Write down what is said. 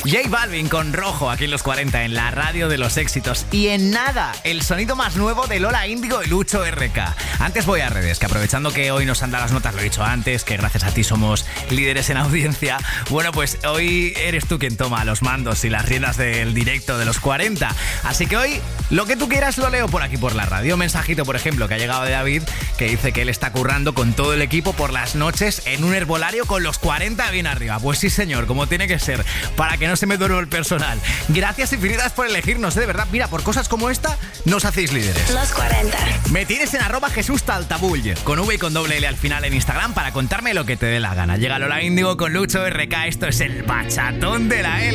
J Balvin con Rojo aquí en los 40 en la radio de los éxitos. Y en nada, el sonido más nuevo de Lola Índigo y Lucho RK. Antes voy a redes, que aprovechando que hoy nos han dado las notas, lo he dicho antes, que gracias a ti somos líderes en audiencia. Bueno, pues hoy eres tú quien toma los mandos y las riendas del directo de los 40. Así que hoy, lo que tú quieras lo leo por aquí por la radio. Un mensajito, por ejemplo, que ha llegado de David, que dice que él está currando con todo el equipo por las noches en un herbolario con los 40 bien arriba. Pues sí, señor, como tiene que ser, para que no se me duerma el personal. Gracias infinitas por elegirnos, de verdad. Mira, por cosas como esta, nos hacéis líderes. Los 40. Me tienes en @JesúsTaltabull, con V y con doble L al final en Instagram, para contarme lo que te dé la gana. Llega Lola Índigo con Lucho RK. Esto es el bachatón de la L.